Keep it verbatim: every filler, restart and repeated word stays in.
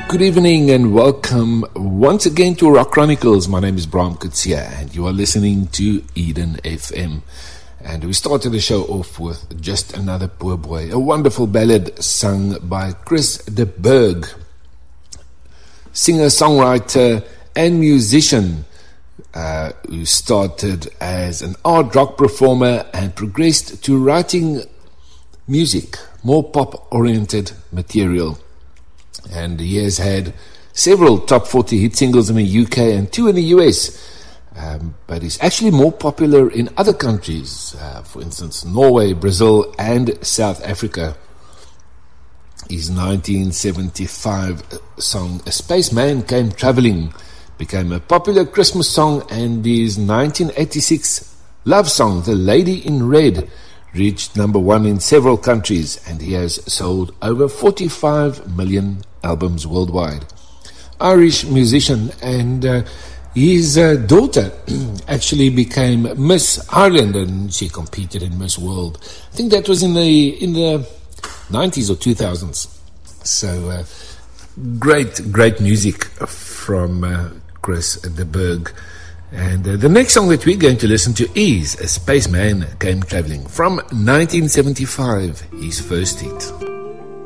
Good evening and welcome once again to Rock Chronicles. My name is Bram Kutsia and you are listening to Eden F M. And we started the show off with Just Another Poor Boy, a wonderful ballad sung by Chris de Burgh, singer, songwriter and musician uh, who started as an art rock performer and progressed to writing music, more pop-oriented material. And he has had several top forty hit singles in the U K and two in the U S. Um, but he's actually more popular in other countries, uh, for instance, Norway, Brazil, and South Africa. His nineteen seventy-five song, A Spaceman Came Traveling, became a popular Christmas song, and his nineteen eighty-six love song, The Lady in Red, reached number one in several countries, and he has sold over forty-five million albums worldwide. Irish musician, and uh, his uh, daughter actually became Miss Ireland, and she competed in Miss World. I think that was in the in the nineties or two thousands. So uh, great, great music from uh, Chris de Burgh. And uh, the next song that we're going to listen to is A Spaceman Came Traveling from nineteen seventy-five, his first hit.